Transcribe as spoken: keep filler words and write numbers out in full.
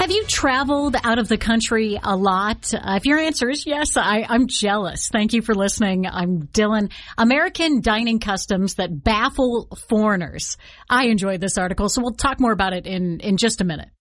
Have you traveled out of the country a lot? Uh, if your answer is yes, I, I'm jealous. Thank you for listening. I'm Dylan. American dining customs that baffle foreigners. I enjoyed this article, so we'll talk more about it in, in just a minute.